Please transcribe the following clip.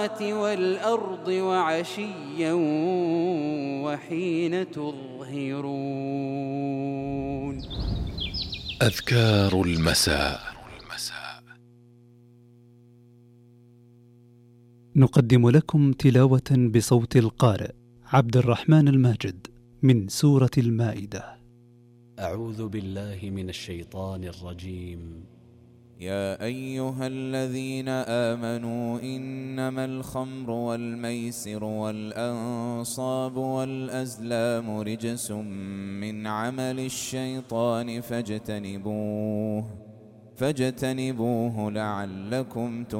والأرض وعشيا وحين تظهرون. أذكار المساء. نقدم لكم تلاوة بصوت القارئ عبد الرحمن الماجد من سورة المائدة. أعوذ بالله من الشيطان الرجيم. يا أيها الذين آمنوا إنما الخمر والميسر والأنصاب والأزلام رجس من عمل الشيطان فاجتنبوه لعلكم تفلحون.